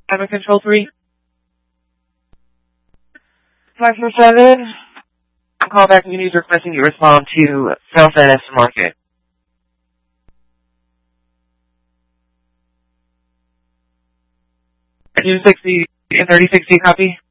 Have a control 3. 547. Call back communities requesting you respond to South NS Market. U60 and 3060, copy.